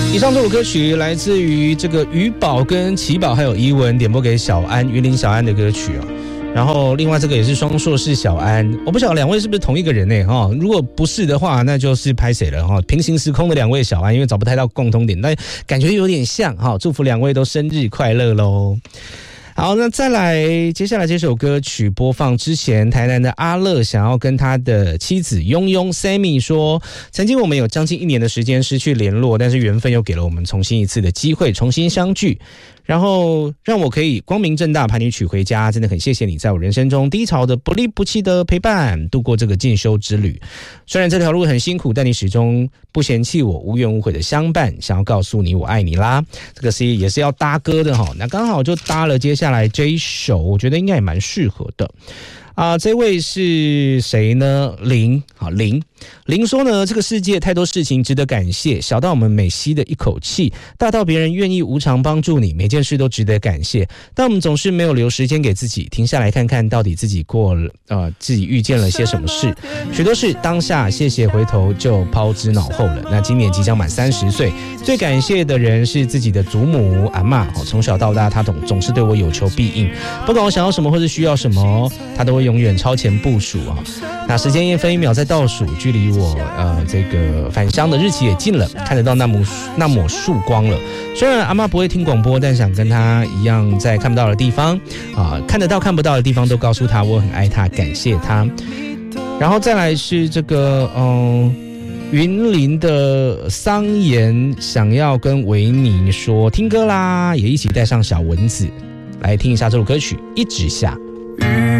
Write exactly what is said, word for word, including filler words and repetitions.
以上这首歌曲来自于这个于宝跟奇宝还有怡文点播给小安云林小安的歌曲啊。然后另外这个也是双硕士小安，我不晓得两位是不是同一个人呢？哈，如果不是的话，那就是拍谁了哈？平行时空的两位小安，因为找不太到共同点，但感觉有点像哈。祝福两位都生日快乐喽！好，那再来，接下来这首歌曲播放之前，台南的阿乐想要跟他的妻子庸庸 Sammy 说，曾经我们有将近一年的时间失去联络，但是缘分又给了我们重新一次的机会，重新相聚。然后让我可以光明正大把你娶回家，真的很谢谢你在我人生中低潮的不离不弃的陪伴，度过这个进修之旅。虽然这条路很辛苦，但你始终不嫌弃我，无怨无悔的相伴，想要告诉你我爱你啦。这个是也是要搭歌的哈，那刚好就搭了接下来这一首，我觉得应该也蛮适合的。啊、呃，这位是谁呢？林，好林，林说呢，这个世界太多事情值得感谢，小到我们每吸的一口气，大到别人愿意无偿帮助你，每件事都值得感谢。但我们总是没有留时间给自己，停下来看看到底自己过了，呃，自己遇见了些什么事。许多事当下谢谢，回头就抛之脑后了。那今年即将满三十岁，最感谢的人是自己的祖母阿嬷，从小到大，她总总是对我有求必应，不管我想要什么或是需要什么，她都会永远超前部署啊。那时间一分一秒在倒数，距离我呃这个返乡的日期也近了，看得到那抹那抹曙光了。虽然阿嬷不会听广播，但想跟她一样，在看不到的地方啊、呃，看得到看不到的地方都告诉她我很爱她，感谢她。然后再来是这个嗯。云林的桑言想要跟维尼说听歌啦，也一起带上小蚊子来听一下这首歌曲《一直下》。